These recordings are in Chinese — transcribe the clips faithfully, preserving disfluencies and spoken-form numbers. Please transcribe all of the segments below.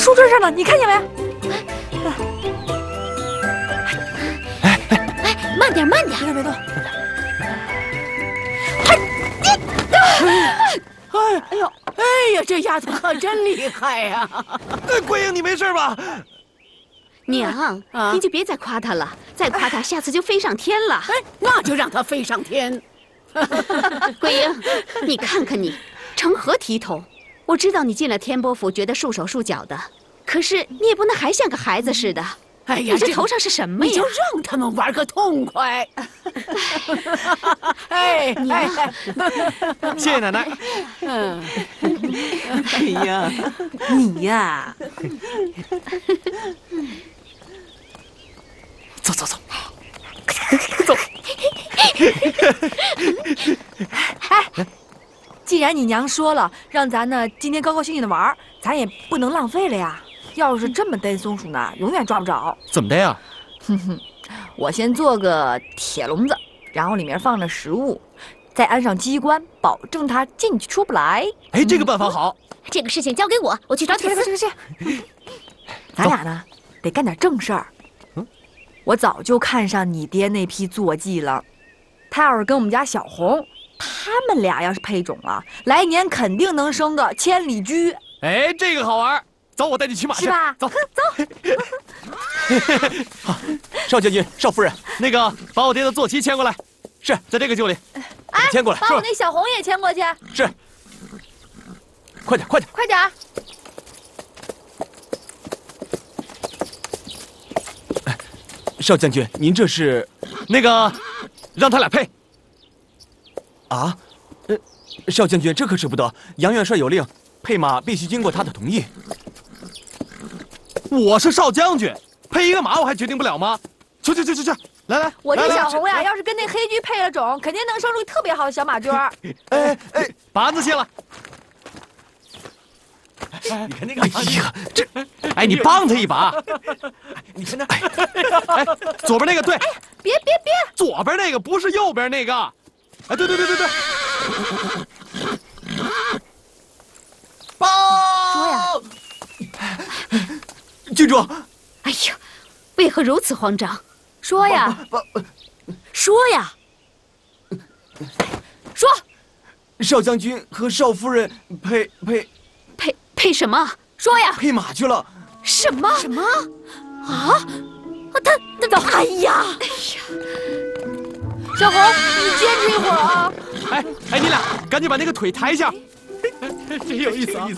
树枝上呢，你看见没？ 哎哎哎，慢点慢点， 别动别动。 哎哎呦，哎呀，这丫头可真厉害呀！ 桂英，你没事吧？ 娘，你就别再夸她了，再夸她，下次就飞上天了。 哎，那就让她飞上天。 桂英，你看看你，成何体统？我知道你进了天波府，觉得束手束脚的，可是你也不能还像个孩子似的。 哎呀， 你这头上是什么呀？ 你就让他们玩个痛快。哎， 娘， 谢谢奶奶。 嗯， 哎呀，你呀， 走走走， 走。哎，既然你娘说了，让咱呢今天高高兴兴的玩，咱也不能浪费了呀。要是这么逮松鼠呢，永远抓不着。 怎么逮呀？ 哼哼，我先做个铁笼子，然后里面放着食物，再安上机关，保证它进去出不来。 哎，这个办法好。 这个事情交给我，我去找铁丝。 去去去，咱俩呢得干点正事儿。嗯，我早就看上你爹那批坐骑了，他要是跟我们家小红，他们俩要是配种了，来年肯定能生个千里驹。 哎，这个好玩。走，我带你骑马去， 是吧？ 走走。 好，少将军、少夫人，那个把我爹的坐骑牵过来。是在这个臼里。 哎， 牵过来。 把我那小红也牵过去。 是。快点，快点， 快点！ 哎，少将军，您这是那个让他俩配。啊？呃，少将军，这可使不得。杨元帅有令，配马必须经过他的同意。我是少将军，配一个马我还决定不了吗？去去去去去，来来， 我这小红呀，要是跟那黑驹配了种，肯定能生出特别好的小马驹儿。 哎哎，把鞍子卸了。你看那个，哎呀，这，哎，你帮他一把。你看那，哎，左边那个对。 哎，别别别， 左边那个不是右边那个。哎，对对对对对。报。 说呀。 郡主， 哎呀，为何如此慌张？ 说呀，说呀，说。 少将军和少夫人配配配配什么？ 说呀， 配马去了。 什么什么？啊？ 他他他！哎呀，哎呀，小红，你坚持一会儿啊！ 哎哎，你俩赶紧把那个腿抬一下。真有意思啊！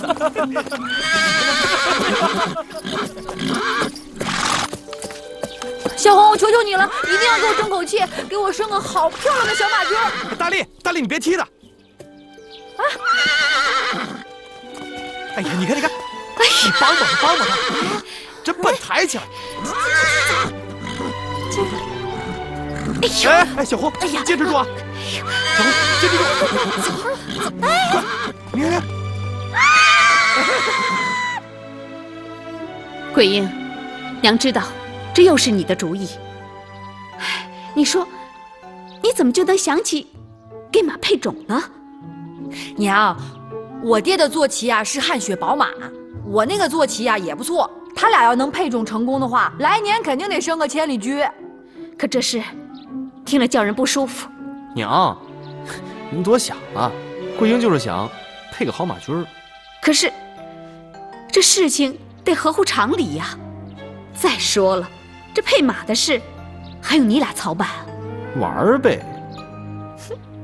小红，我求求你了，一定要给我争口气，给我生个好漂亮的小马驹。 大力，大力，你别踢他！啊！哎呀，你看，你看，你帮帮他，帮帮他，真笨，抬起来！ 哎呦！ 哎哎，小红，哎呀，坚持住啊！小红，坚持住！ 走， 快，你看看。 桂英，娘知道，这又是你的主意。你说，你怎么就能想起给马配种呢？ 娘，我爹的坐骑啊是汗血宝马，我那个坐骑啊也不错，他俩要能配种成功的话，来年肯定得生个千里驹。 可这事听了叫人不舒服。 娘，您多想了，桂英就是想配个好马驹儿。 可是，这事情得合乎常理呀。再说了，这配马的事，还用你俩操办啊？ 玩儿呗。